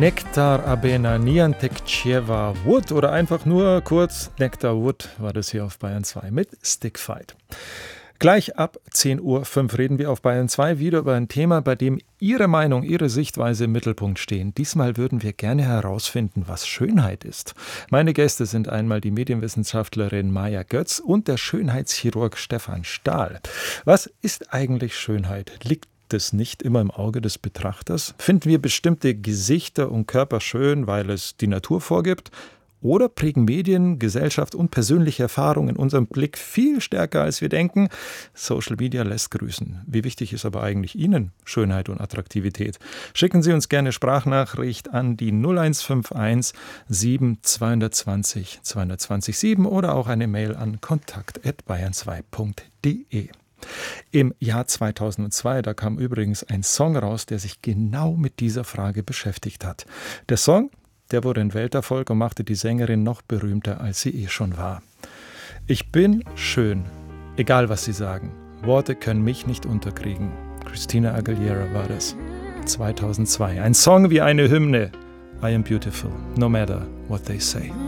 Nektar Abena Niantekcheva Wood oder einfach nur kurz Nektar Wood war das hier auf Bayern 2 mit Stickfight. Gleich ab 10.05 Uhr reden wir auf Bayern 2 wieder über ein Thema, bei dem Ihre Meinung, Ihre Sichtweise im Mittelpunkt stehen. Diesmal würden wir gerne herausfinden, was Schönheit ist. Meine Gäste sind einmal die Medienwissenschaftlerin Maja Götz und der Schönheitschirurg Stefan Stahl. Was ist eigentlich Schönheit? Liegt es nicht immer im Auge des Betrachters? Finden wir bestimmte Gesichter und Körper schön, weil es die Natur vorgibt? Oder prägen Medien, Gesellschaft und persönliche Erfahrungen unseren Blick viel stärker, als wir denken? Social Media lässt grüßen. Wie wichtig ist aber eigentlich Ihnen Schönheit und Attraktivität? Schicken Sie uns gerne Sprachnachricht an die 0151 7 220 220 7 oder auch eine Mail an kontakt@bayern2.de. Im Jahr 2002, da kam übrigens ein Song raus, der sich genau mit dieser Frage beschäftigt hat. Der Song, der wurde ein Welterfolg und machte die Sängerin noch berühmter, als sie schon war. Ich bin schön, egal was Sie sagen. Worte können mich nicht unterkriegen. Christina Aguilera war das. 2002. Ein Song wie eine Hymne. I am beautiful, no matter what they say.